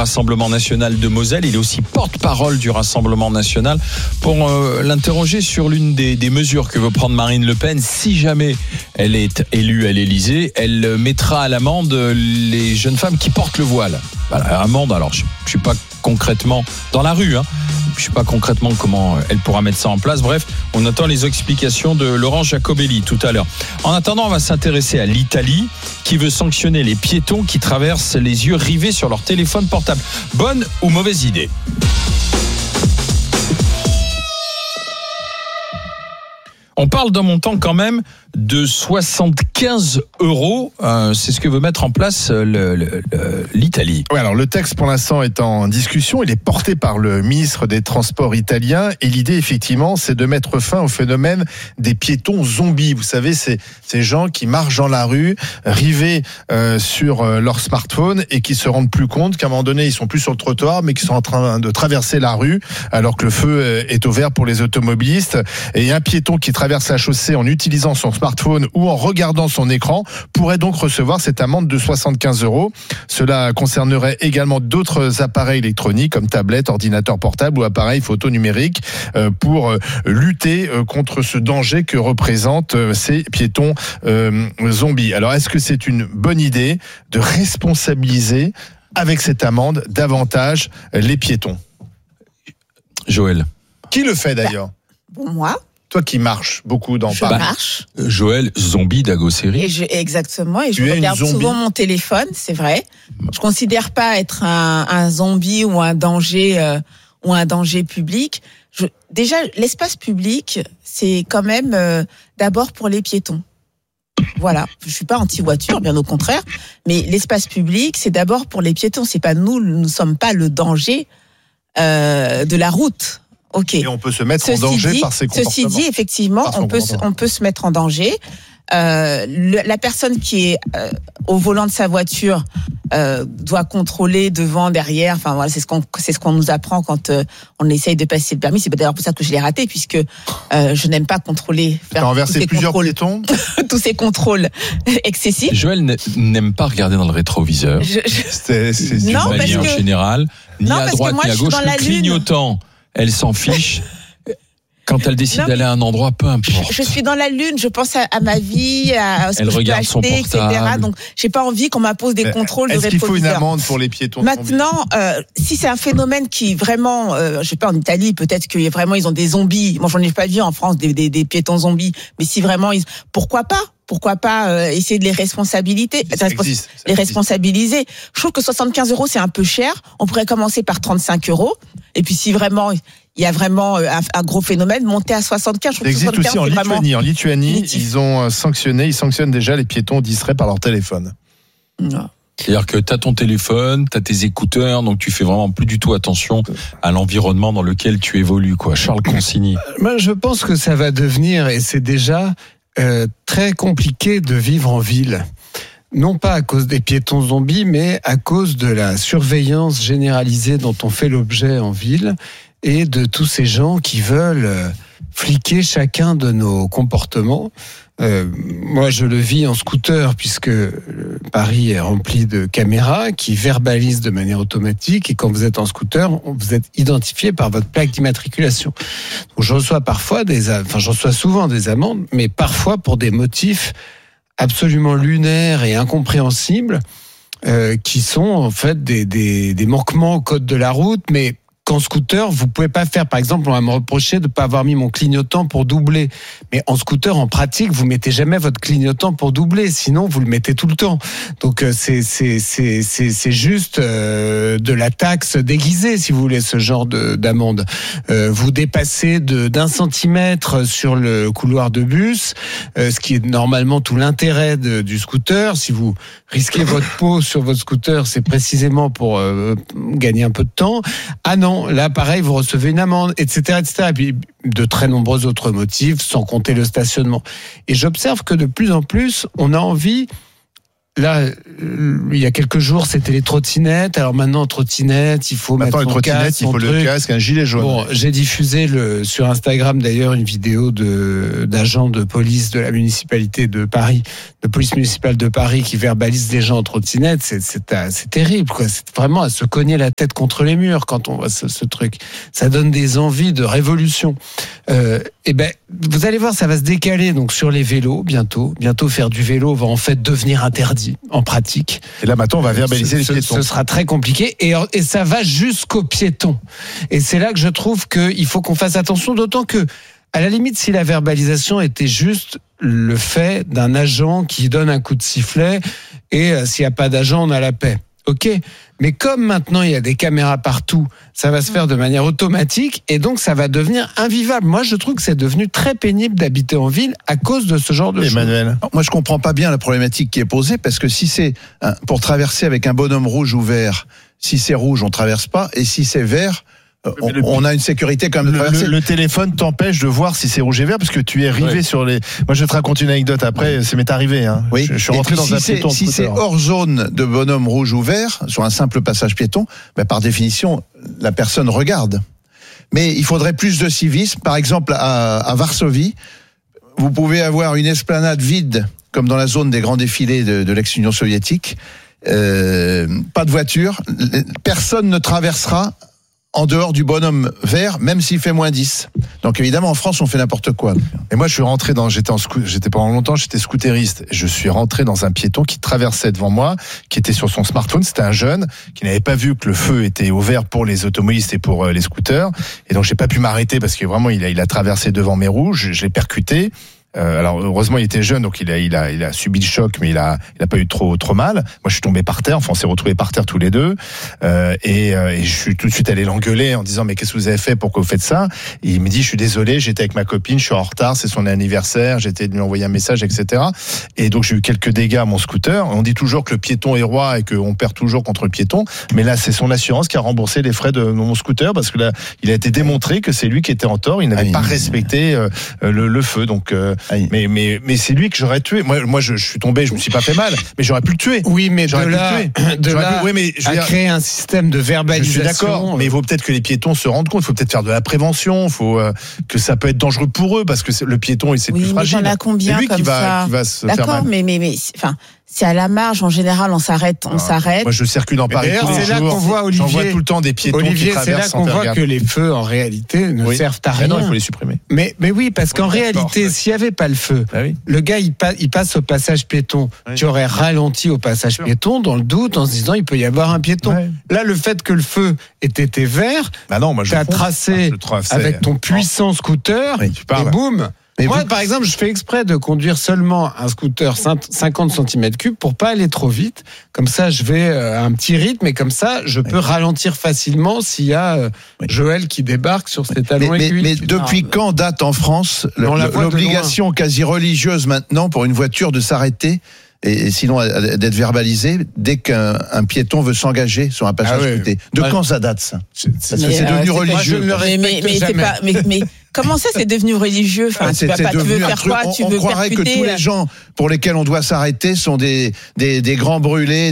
Rassemblement National de Moselle. Il est aussi porte-parole du Rassemblement National pour l'interroger sur l'une des mesures que veut prendre Marine Le Pen. Si jamais elle est élue à l'Élysée, elle mettra à l'amende les jeunes femmes qui portent le voile. Voilà, amende, alors je ne suis pas concrètement dans la rue, je ne sais pas concrètement comment elle pourra mettre ça en place. Bref, on attend les explications de Laurent Jacobelli tout à l'heure. En attendant, on va s'intéresser à l'Italie qui veut sanctionner les piétons qui traversent les yeux rivés sur leur téléphone portable. Bonne ou mauvaise idée ? On parle d'un montant quand même de 75 €. C'est ce que veut mettre en place l'Italie. Oui, alors le texte pour l'instant est en discussion. Il est porté par le ministre des Transports italien. Et l'idée, effectivement, c'est de mettre fin au phénomène des piétons zombies. Vous savez, c'est ces gens qui marchent dans la rue, rivés sur leur smartphone et qui se rendent plus compte qu'à un moment donné, ils sont plus sur le trottoir, mais qui sont en train de traverser la rue alors que le feu est ouvert pour les automobilistes. Et un piéton qui traverse la chaussée en utilisant son smartphone ou en regardant son écran pourrait donc recevoir cette amende de 75 €. Cela concernerait également d'autres appareils électroniques comme tablettes, ordinateurs portables ou appareils photo numériques pour lutter contre ce danger que représentent ces piétons zombies. Alors, est-ce que c'est une bonne idée de responsabiliser avec cette amende davantage les piétons ? Joël. Qui le fait d'ailleurs ? Pour moi. Toi qui marches beaucoup dans Paris. Paris. Je marche. Joël, zombie d'Agosséry. Exactement. Et je regarde souvent mon téléphone, c'est vrai. Je considère pas être un zombie ou un danger public. Déjà, l'espace public, c'est quand même d'abord pour les piétons. Voilà. Je suis pas anti-voiture, bien au contraire. Mais l'espace public, c'est d'abord pour les piétons. C'est pas nous ne sommes pas le danger de la route. Okay. Et on peut se mettre en danger par ses comportements. Ceci dit, effectivement, on peut se mettre en danger. La personne qui est au volant de sa voiture doit contrôler devant, derrière. Enfin voilà, c'est ce qu'on nous apprend quand on essaye de passer le permis. C'est d'ailleurs pour ça que je l'ai raté, puisque je n'aime pas contrôler. Tu as renversé plusieurs piétons. Tous ces contrôles excessifs. Joël n'aime pas regarder dans le rétroviseur. C'est non, de manière générale, ni à droite ni à gauche. Le clignotant, elle s'en fiche. Quand elle décide d'aller à un endroit, peu importe. Je suis dans la lune, je pense à ma vie, à ce que je peux acheter, etc. Donc, j'ai pas envie qu'on m'impose des contrôles de rétroviseur. Est-ce qu'il faut une amende pour les piétons ? Maintenant, si c'est un phénomène qui vraiment, je sais pas, en Italie, peut-être que vraiment ils ont des zombies. Moi, j'en ai pas vu en France des piétons zombies. Mais si vraiment, pourquoi pas essayer de les responsabiliser. Je trouve que 75 € c'est un peu cher. On pourrait commencer par 35 €. Et puis si vraiment il y a vraiment un gros phénomène, monter à 75. Ça existe aussi en Lituanie. En Lituanie, ils sanctionnent déjà les piétons distraits par leur téléphone. Non. C'est-à-dire que tu as ton téléphone, tu as tes écouteurs, donc tu fais vraiment plus du tout attention à l'environnement dans lequel tu évolues, quoi. Charles Consigny. Moi, je pense que ça va devenir, et c'est déjà très compliqué de vivre en ville. Non pas à cause des piétons zombies, mais à cause de la surveillance généralisée dont on fait l'objet en ville et de tous ces gens qui veulent fliquer chacun de nos comportements. Moi, je le vis en scooter puisque Paris est rempli de caméras qui verbalisent de manière automatique et quand vous êtes en scooter, vous êtes identifié par votre plaque d'immatriculation. Donc, j'en reçois souvent des amendes, mais parfois pour des motifs absolument lunaires et incompréhensibles, qui sont en fait des manquements au code de la route, mais qu'en scooter, vous pouvez pas faire. Par exemple, on va me reprocher de pas avoir mis mon clignotant pour doubler. Mais en scooter, en pratique, vous mettez jamais votre clignotant pour doubler. Sinon, vous le mettez tout le temps. Donc, c'est juste de la taxe déguisée, si vous voulez, ce genre d'amende. Vous dépassez d'1 centimètre sur le couloir de bus, ce qui est normalement tout l'intérêt du scooter. Si vous risquez votre peau sur votre scooter, c'est précisément pour gagner un peu de temps. Ah non, là, pareil, vous recevez une amende, etc., etc. Et puis, de très nombreux autres motifs, sans compter le stationnement. Et j'observe que de plus en plus, on a envie là, il y a quelques jours, c'était les trottinettes. Alors maintenant, trottinette, il faut maintenant, mettre son casque, il faut le casque, un gilet jaune. Bon, j'ai diffusé sur Instagram d'ailleurs une vidéo d'agents de police de la municipalité de Paris, de police municipale de Paris qui verbalise les gens en trottinette. C'est terrible, quoi. C'est vraiment à se cogner la tête contre les murs quand on voit ce truc. Ça donne des envies de révolution. Et ben, vous allez voir, ça va se décaler donc sur les vélos bientôt. Bientôt, faire du vélo va en fait devenir interdit en pratique. Et là maintenant, on va verbaliser les piétons. Ce sera très compliqué et ça va jusqu'aux piétons. Et c'est là que je trouve qu'il faut qu'on fasse attention, d'autant que, à la limite, si la verbalisation était juste le fait d'un agent qui donne un coup de sifflet et s'il n'y a pas d'agent, on a la paix. Ok, mais comme maintenant il y a des caméras partout, ça va se faire de manière automatique et donc ça va devenir invivable. Moi, je trouve que c'est devenu très pénible d'habiter en ville à cause de ce genre de choses. Emmanuel. Moi, je comprends pas bien la problématique qui est posée parce que si c'est pour traverser avec un bonhomme rouge ou vert, si c'est rouge, on traverse pas, et si c'est vert, on a une sécurité quand même de traverser. Le téléphone t'empêche de voir si c'est rouge et vert parce que tu es rivé sur les. Moi, je vais te raconter une anecdote après. Ça m'est arrivé. Hein. Oui. Je suis rentré dans un piéton. Si c'est hors zone de bonhomme rouge ou vert sur un simple passage piéton, par définition, la personne regarde. Mais il faudrait plus de civisme. Par exemple, à Varsovie, vous pouvez avoir une esplanade vide, comme dans la zone des grands défilés de l'ex-Union soviétique. Pas de voiture. Personne ne traversera en dehors du bonhomme vert, même s'il fait moins 10. Donc évidemment, en France, on fait n'importe quoi. Et moi, je suis rentré j'étais pendant longtemps, j'étais scooteriste. Je suis rentré dans un piéton qui traversait devant moi, qui était sur son smartphone. C'était un jeune qui n'avait pas vu que le feu était ouvert pour les automobilistes et pour les scooters. Et donc, j'ai pas pu m'arrêter parce que vraiment, il a traversé devant mes rouges. Je l'ai percuté. Alors heureusement il était jeune, donc il a subi le choc, mais il a pas eu trop mal. Moi je suis tombé par terre, enfin on s'est retrouvés par terre tous les deux, et je suis tout de suite allé l'engueuler en disant mais qu'est-ce que vous avez fait, pourquoi vous faites ça? Et il me dit je suis désolé, j'étais avec ma copine, je suis en retard, c'est son anniversaire, j'étais de lui envoyer un message, etc. Et donc j'ai eu quelques dégâts à mon scooter. On dit toujours que le piéton est roi et qu'on perd toujours contre le piéton, mais là c'est son assurance qui a remboursé les frais de mon scooter parce que là il a été démontré que c'est lui qui était en tort, il n'avait pas respecté le feu, donc. Mais c'est lui que j'aurais tué. Moi je suis tombé, je me suis pas fait mal, mais j'aurais pu le tuer. Oui, mais de là à créer un système de verbalisation. Je suis d'accord, mais il faut peut-être que les piétons se rendent compte. Il faut peut-être faire de la prévention. Il faut que ça peut être dangereux pour eux parce que le piéton, c'est plus fragile. Oui, mais il y en a combien lui comme qui ça va se faire mal. D'accord, mais enfin. C'est à la marge, en général, on s'arrête. Moi, je circule en Paris tous les jours. C'est là qu'on voit, Olivier. J'en vois tout le temps des piétons qui traversent. C'est là qu'on voit que les feux, en réalité, ne servent à rien. Non, il faut les supprimer. Mais oui, parce qu'en réalité, s'il n'y avait pas le feu, le gars, il passe au passage piéton. Tu aurais ralenti au passage piéton dans le doute en se disant, il peut y avoir un piéton. Là, le fait que le feu ait été vert, tu as tracé avec ton puissant scooter, et boum. Mais moi, par exemple, je fais exprès de conduire seulement un scooter 50 cm3 pour pas aller trop vite. Comme ça, je vais à un petit rythme et comme ça, je peux ralentir facilement s'il y a Joël qui débarque sur ses talons aiguilles. Mais depuis quand date en France l'obligation quasi religieuse maintenant pour une voiture de s'arrêter et sinon d'être verbalisé dès qu'un piéton veut s'engager sur un passage piéton? De quand ça date ça? Parce que c'est devenu religieux. Mais comment ça, c'est devenu religieux? Enfin, tu veux faire quoi? Tu veux croirait que tous les gens pour lesquels on doit s'arrêter sont des grands brûlés,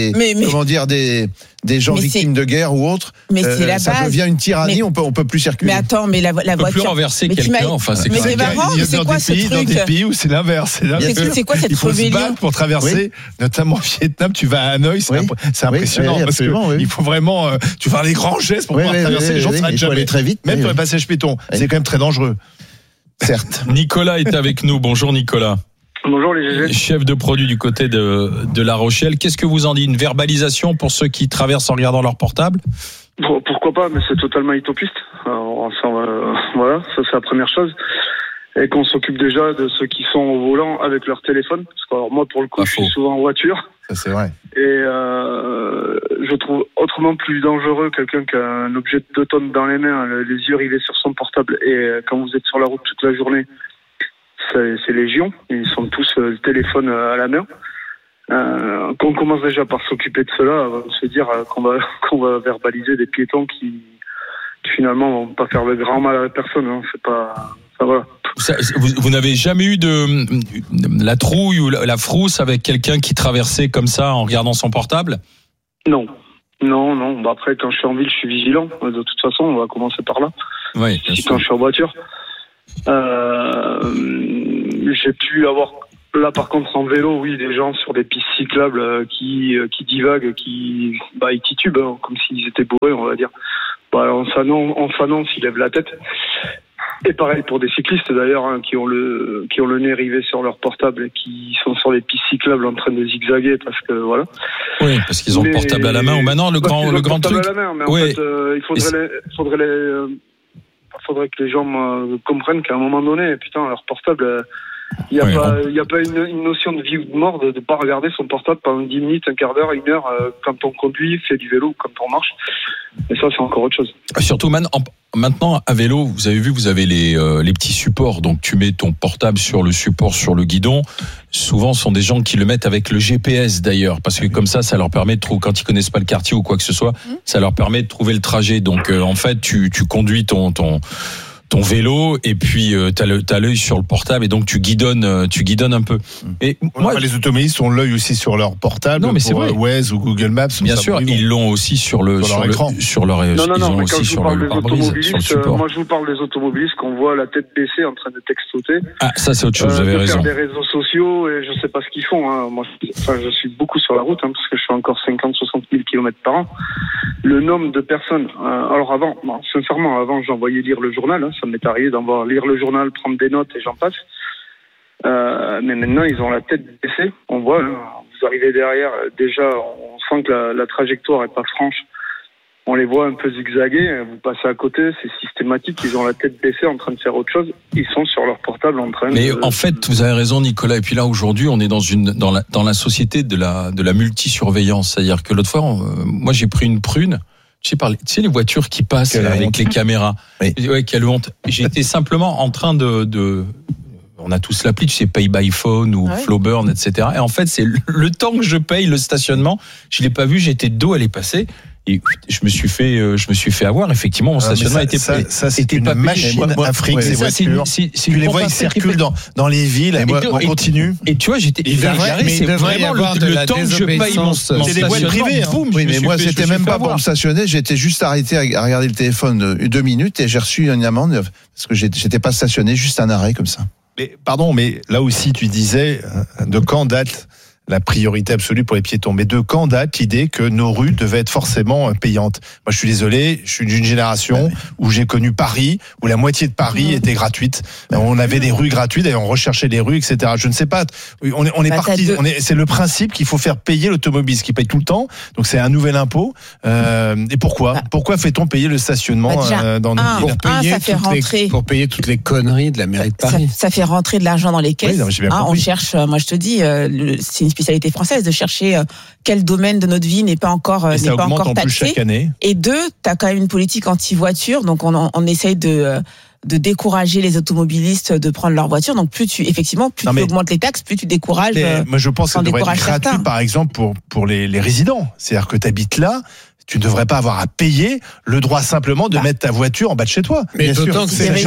des gens victimes de guerre ou autres. Mais c'est la base. Ça devient une tyrannie. On peut plus circuler. Mais attends, mais la voiture. On peut plus renverser quelqu'un. Enfin, c'est marrant. Mais c'est quoi ce truc? Dans des pays où c'est l'inverse. C'est quoi cette rébellion? Pour traverser, notamment au Vietnam, tu vas à Hanoï, c'est impressionnant parce que il faut vraiment, tu vas les grands gestes pour pouvoir traverser. Les gens s'arrêtent jamais très vite, même sur les passages piétons. C'est quand même très dangereux. Certes. Nicolas est avec nous. Bonjour Nicolas. Bonjour les GG. Chef de produit du côté de La Rochelle. Qu'est-ce que vous en dites? Une verbalisation pour ceux qui traversent en regardant leur portable? Bon, pourquoi pas, mais c'est totalement utopiste. Alors, voilà, ça c'est la première chose. Et qu'on s'occupe déjà de ceux qui sont au volant avec leur téléphone. Parce que alors, moi, pour le coup, je suis souvent en voiture. Ça, c'est vrai. Et je trouve autrement plus dangereux quelqu'un qui a un objet de 2 tonnes dans les mains, les yeux rivés sur son portable. Et quand vous êtes sur la route toute la journée, c'est légion. Ils sont tous le téléphone à la main. Qu'on commence déjà par s'occuper de cela, se dire qu'on va verbaliser des piétons qui finalement vont pas faire le grand mal à la personne. Hein. C'est pas, ça va. Vous n'avez jamais eu de la trouille ou la frousse avec quelqu'un qui traversait comme ça en regardant son portable? Non. Bah après, quand je suis en ville, je suis vigilant. De toute façon, on va commencer par là. Oui. Quand je suis en voiture, j'ai pu avoir. Là, par contre, en vélo, oui, des gens sur des pistes cyclables qui divaguent, ils titubent, hein, comme s'ils étaient bourrés, on va dire. Bah, en s'annonce, ils lèvent la tête. Et pareil pour des cyclistes d'ailleurs, hein, qui ont le nez rivé sur leur portable et qui sont sur les pistes cyclables en train de zigzaguer parce que voilà. Oui, parce qu'ils ont le portable à la main. Ou maintenant le grand truc. À la main, mais en fait, il faudrait que les gens comprennent qu'à un moment donné, putain, leur portable. Il n'y a pas une notion de vie ou de mort de ne pas regarder son portable pendant 10 minutes, un quart d'heure, 1 heure, quand on conduit, fait du vélo, quand on marche. Et ça, c'est encore autre chose. Surtout maintenant, à vélo, vous avez vu, vous avez les petits supports. Donc, tu mets ton portable sur le support, sur le guidon. Souvent, ce sont des gens qui le mettent avec le GPS d'ailleurs, parce que comme ça leur permet de trouver, quand ils connaissent pas le quartier ou quoi que ce soit, ça leur permet de trouver le trajet. Donc, en fait, tu conduis ton vélo et puis t'as l'œil sur le portable et donc tu guidonnes un peu. Et moi, les automobilistes ont l'œil aussi sur leur portable. Non, mais c'est vrai. Waze ou Google Maps. Bien sûr, ils l'ont aussi sur leur écran. Non, mais quand je vous parle des automobilistes, moi je vous parle des automobilistes qu'on voit la tête baissée en train de textoter. Ah, ça c'est autre chose, vous avez raison. Faire des réseaux sociaux et je sais pas ce qu'ils font. Hein. Moi, je suis beaucoup sur la route parce que je fais encore 50-60 000 km par an. Le nombre de personnes. Alors avant, sincèrement, j'envoyais lire le journal. Hein, ça m'est arrivé d'en lire le journal, prendre des notes et j'en passe. Mais maintenant, ils ont la tête baissée. On voit, vous arrivez derrière, déjà, on sent que la trajectoire est pas franche. On les voit un peu zigzaguer. Vous passez à côté, c'est systématique. Ils ont la tête baissée en train de faire autre chose. Ils sont sur leur portable en train Mais en fait, vous avez raison, Nicolas. Et puis là, aujourd'hui, on est dans la société de la multisurveillance. C'est-à-dire que l'autre fois, moi, j'ai pris une prune. Tu sais, les voitures qui passent avec les caméras. Oui. Ouais, quelle honte. J'étais simplement en train on a tous l'appli, tu sais, Pay by Phone ou Flowburn, etc. Et en fait, c'est le temps que je paye le stationnement. Je l'ai pas vu, j'étais de dos, elle est passée. Et je me suis fait avoir. Effectivement, mon stationnement était payé. Ça, c'est une machine afrique, ces voitures. Tu les vois, ils circulent dans les villes. Et moi, on continue. Et tu vois, j'étais garé. C'est vraiment le temps que je paye mon stationnement. C'est des boîtes privées. Oui, mais moi, c'était même pas pour me stationner. J'étais juste arrêté à regarder le téléphone 2 minutes et j'ai reçu une amende parce que j'étais pas stationné, juste un arrêt comme ça. Mais pardon, mais là aussi, tu disais de quand date la priorité absolue pour les piétons. Mais de quand date l'idée que nos rues devaient être forcément payantes? Moi, je suis désolé, je suis d'une génération où j'ai connu Paris, où la moitié de Paris était gratuite. On avait des rues gratuites et on recherchait les rues, etc. Je ne sais pas. On est parti. C'est le principe qu'il faut faire payer l'automobiliste qui paye tout le temps. Donc c'est un nouvel impôt. Et pourquoi? Pourquoi fait-on payer le stationnement dans nos villes? Pour payer toutes les conneries de la mairie de Paris. Ça fait rentrer de l'argent dans les caisses. On cherche. Moi, je te dis, c'est une spécialité française de chercher quel domaine de notre vie n'est pas encore taxé. Chaque année. Et 2, tu as quand même une politique anti-voiture, donc on essaye de décourager les automobilistes de prendre leur voiture. Donc plus tu augmentes les taxes, plus tu décourages. Moi je pense que ça devrait être gratuit, par exemple pour les résidents. C'est-à-dire que tu habites là. Tu ne devrais pas avoir à payer le droit simplement de mettre ta voiture en bas de chez toi. Mais d'autant que c'est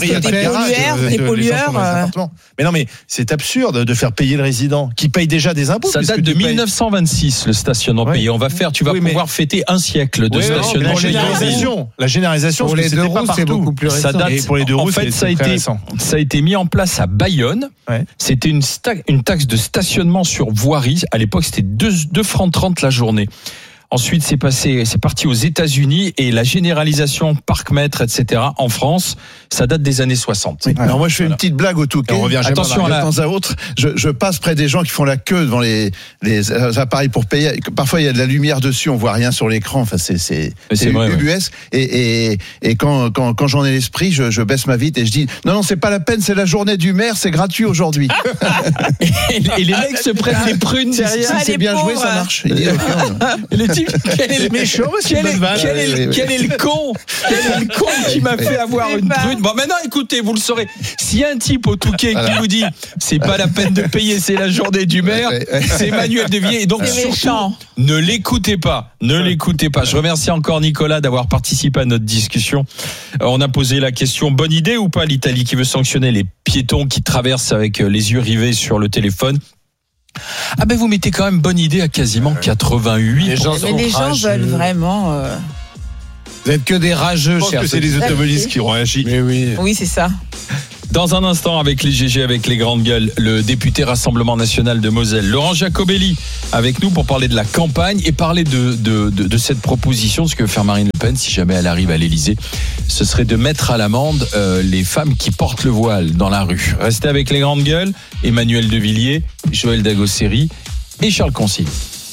des pollueurs. Mais non, mais c'est absurde de faire payer le résident qui paye déjà des impôts. Ça date de 1926, le stationnement payé. Tu vas pouvoir fêter un siècle de stationnement payé. La généralisation, pour les deux roues, c'est beaucoup plus récent. Ça date, pour les deux roues, ça a été mis en place à Bayonne. C'était une taxe de stationnement sur voirie. À l'époque, c'était 2,30 francs la journée. Ensuite, c'est parti aux États-Unis et la généralisation parc-mètre, etc. en France, ça date des années 60. Alors moi, je fais une petite blague au Touquet. Attention, de temps à autre, je passe près des gens qui font la queue devant les appareils pour payer. Parfois, il y a de la lumière dessus, on voit rien sur l'écran. Enfin, c'est UBS. Et quand j'en ai l'esprit, je baisse ma vitre et je dis non, c'est pas la peine, c'est la journée du maire, c'est gratuit aujourd'hui. et les mecs se prennent des prunes derrière. Si c'est bien joué, ça marche. Et les types quel est le méchant, quel est le con qui m'a fait avoir une prude. Bon, maintenant, écoutez, vous le saurez. S'il y a un type au Touquet qui vous dit c'est pas la peine de payer, c'est la journée du maire, c'est Emmanuel de Villiers. Et donc, surtout, ne l'écoutez pas. Je remercie encore Nicolas d'avoir participé à notre discussion. On a posé la question, bonne idée ou pas l'Italie qui veut sanctionner les piétons qui traversent avec les yeux rivés sur le téléphone? Ah ben vous mettez quand même bonne idée à quasiment 88%. Les gens veulent vraiment... Vous n'êtes que des rageux, je pense que c'est les automobilistes qui ont réagi. Mais oui. Oui, c'est ça. Dans un instant, avec les GG, avec les grandes gueules, le député Rassemblement National de Moselle, Laurent Jacobelli, avec nous pour parler de la campagne et parler de cette proposition. Ce que veut faire Marine Le Pen, si jamais elle arrive à l'Élysée, ce serait de mettre à l'amende les femmes qui portent le voile dans la rue. Restez avec les grandes gueules, Emmanuel de Villiers, Joël Dagosseri et Charles Consigne.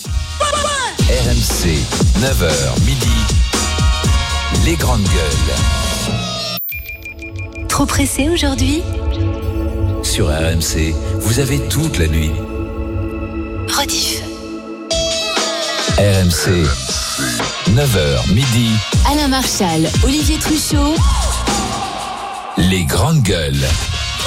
RMC, 9h, midi, les grandes gueules. Trop pressé aujourd'hui ? Sur RMC, vous avez toute la nuit. Rediff. RMC, 9h, midi. Alain Marchal, Olivier Truchot. Les grandes gueules.